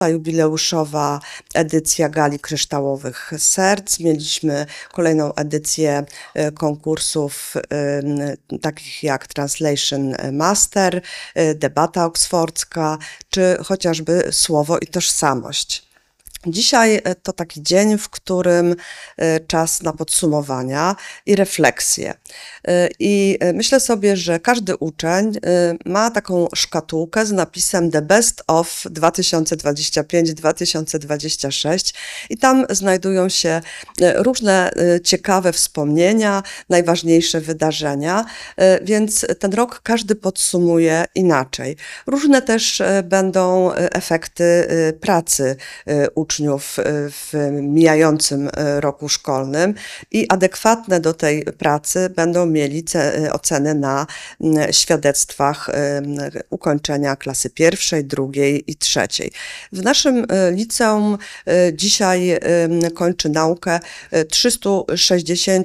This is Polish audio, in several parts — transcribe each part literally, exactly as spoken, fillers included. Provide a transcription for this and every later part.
Jubileuszowa edycja Gali Kryształowych Serc. Mieliśmy kolejną edycję konkursów takich jak Translation Master, debata oksfordzka, czy chociażby Słowo i tożsamość. Dzisiaj to taki dzień, w którym czas na podsumowania i refleksje. I myślę sobie, że każdy uczeń ma taką szkatułkę z napisem The Best of dwa tysiące dwadzieścia pięć do dwa tysiące dwudziestego szóstego i tam znajdują się różne ciekawe wspomnienia, najważniejsze wydarzenia, więc ten rok każdy podsumuje inaczej. Różne też będą efekty pracy uczniów uczniów w mijającym roku szkolnym i adekwatne do tej pracy będą mieli oceny na świadectwach ukończenia klasy pierwszej, drugiej i trzeciej. W naszym liceum dzisiaj kończy naukę trzysta sześćdziesiąt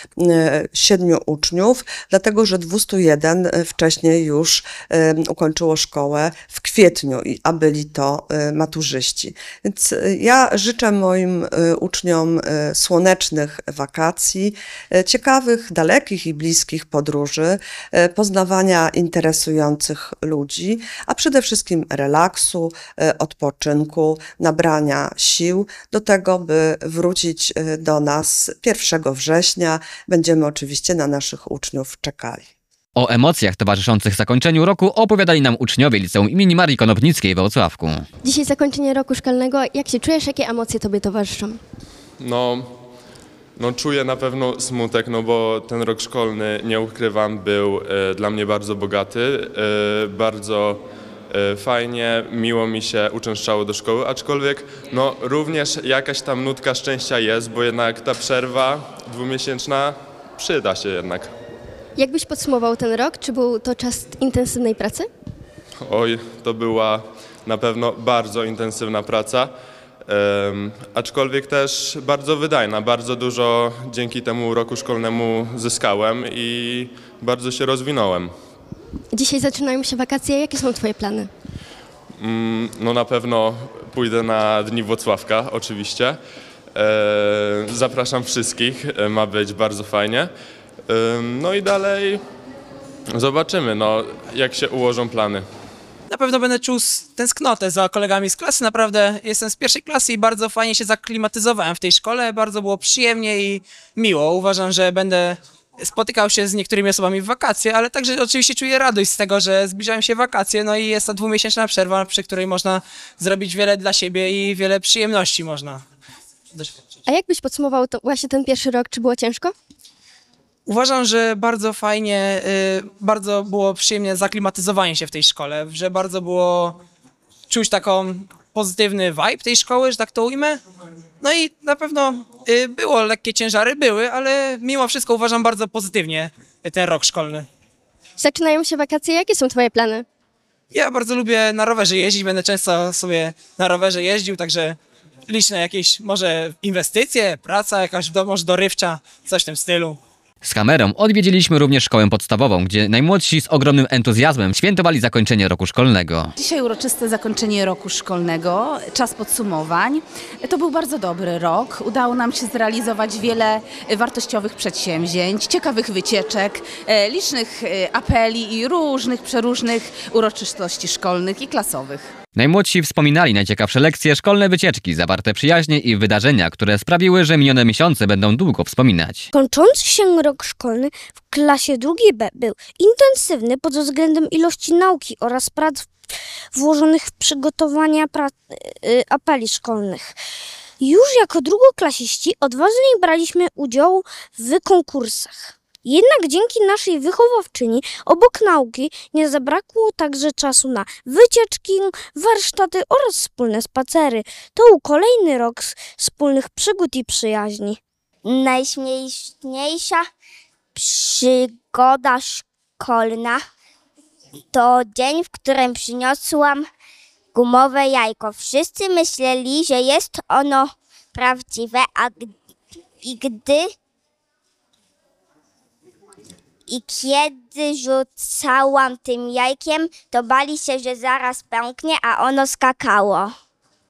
siedem uczniów, dlatego że dwieście jeden wcześniej już ukończyło szkołę w kwietniu, a byli to maturzyści. Więc ja życzę moim uczniom słonecznych wakacji, ciekawych, dalekich i bliskich podróży, poznawania interesujących ludzi, a przede wszystkim relaksu, odpoczynku, nabrania sił do tego, by wrócić do nas pierwszego września. Będziemy oczywiście na naszych uczniów czekali. O emocjach towarzyszących zakończeniu roku opowiadali nam uczniowie Liceum imienia Marii Konopnickiej w Włocławku. Dzisiaj zakończenie roku szkolnego. Jak się czujesz? Jakie emocje tobie towarzyszą? No, no czuję na pewno smutek, no bo ten rok szkolny, nie ukrywam, był e, dla mnie bardzo bogaty, e, bardzo e, fajnie, miło mi się uczęszczało do szkoły, aczkolwiek no również jakaś tam nutka szczęścia jest, bo jednak ta przerwa dwumiesięczna przyda się jednak. Jak byś podsumował ten rok? Czy był to czas intensywnej pracy? Oj, to była na pewno bardzo intensywna praca, um, aczkolwiek też bardzo wydajna. Bardzo dużo dzięki temu roku szkolnemu zyskałem i bardzo się rozwinąłem. Dzisiaj zaczynają się wakacje. Jakie są twoje plany? Um, no na pewno pójdę na Dni Włocławka, oczywiście. E, zapraszam wszystkich, ma być bardzo fajnie. No i dalej zobaczymy, no, jak się ułożą plany. Na pewno będę czuł tęsknotę za kolegami z klasy. Naprawdę jestem z pierwszej klasy i bardzo fajnie się zaklimatyzowałem w tej szkole. Bardzo było przyjemnie i miło. Uważam, że będę spotykał się z niektórymi osobami w wakacje, ale także oczywiście czuję radość z tego, że zbliżają się wakacje. No i jest ta dwumiesięczna przerwa, przy której można zrobić wiele dla siebie i wiele przyjemności można. A jak byś podsumował to właśnie ten pierwszy rok? Czy było ciężko? Uważam, że bardzo fajnie, y, bardzo było przyjemnie zaklimatyzowanie się w tej szkole, że bardzo było czuć taką pozytywny vibe tej szkoły, że tak to ujmę. No i na pewno y, było lekkie ciężary, były, ale mimo wszystko uważam bardzo pozytywnie ten rok szkolny. Zaczynają się wakacje. Jakie są twoje plany? Ja bardzo lubię na rowerze jeździć, będę często sobie na rowerze jeździł, także liczne jakieś może inwestycje, praca jakaś do, może dorywcza, coś w tym stylu. Z kamerą odwiedziliśmy również szkołę podstawową, gdzie najmłodsi z ogromnym entuzjazmem świętowali zakończenie roku szkolnego. Dzisiaj uroczyste zakończenie roku szkolnego, czas podsumowań. To był bardzo dobry rok. Udało nam się zrealizować wiele wartościowych przedsięwzięć, ciekawych wycieczek, licznych apeli i różnych, przeróżnych uroczystości szkolnych i klasowych. Najmłodsi wspominali najciekawsze lekcje, szkolne wycieczki, zawarte przyjaźnie i wydarzenia, które sprawiły, że minione miesiące będą długo wspominać. Kończący się rok szkolny w klasie drugiej B był intensywny pod względem ilości nauki oraz prac włożonych w przygotowania pra- y, apeli szkolnych. Już jako drugoklasiści odważniej braliśmy udział w konkursach. Jednak dzięki naszej wychowawczyni obok nauki nie zabrakło także czasu na wycieczki, warsztaty oraz wspólne spacery. To był kolejny rok wspólnych przygód i przyjaźni. Najśmieszniejsza przygoda szkolna to dzień, w którym przyniosłam gumowe jajko. Wszyscy myśleli, że jest ono prawdziwe, a g- i gdy I kiedy rzucałam tym jajkiem, to bali się, że zaraz pęknie, a ono skakało.